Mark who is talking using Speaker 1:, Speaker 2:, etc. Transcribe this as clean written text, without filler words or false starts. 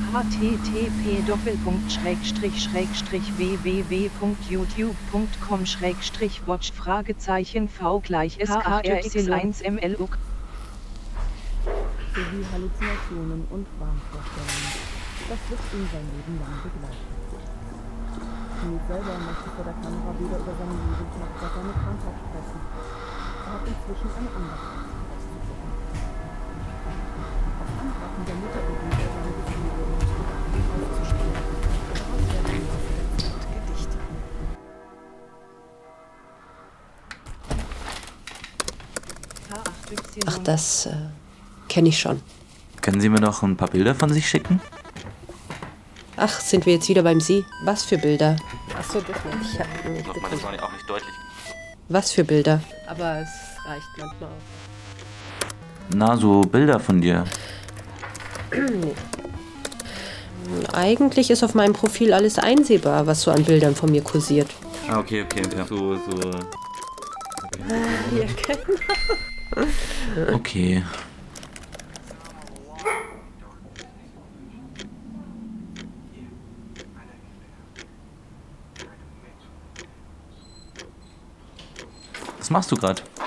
Speaker 1: http://watch?v/v.youtube.com/v /s-krx1mluk
Speaker 2: sowie Halluzinationen und Wahnvorstellungen. Das wird ihn sein Leben lang begleiten. Smith selber möchte vor der Kamera weder über seine Jugend noch über seine Krankheit sprechen. Er hat inzwischen eine andere auszudrücken. Auf Antworten der Mutter beginnt er seine Gefühle und Gedanken aufzuspielen. Daraus werden im Laufe der Zeit Gedichte.
Speaker 3: Ach, das kenne ich schon.
Speaker 4: Können Sie mir noch ein paar Bilder von sich schicken?
Speaker 3: Ach, sind wir jetzt wieder beim Sie? Was für Bilder?
Speaker 2: Achso, das nicht.
Speaker 3: Ich hab nicht
Speaker 4: Nochmal, das war auch nicht deutlich.
Speaker 3: Was für Bilder? Aber es reicht manchmal auch.
Speaker 4: Na, so Bilder von dir.
Speaker 3: Nee. Eigentlich ist auf meinem Profil alles einsehbar, was so an Bildern von mir kursiert.
Speaker 4: Ah, okay. So.
Speaker 3: Ja, genau.
Speaker 4: Okay. Was machst du gerade?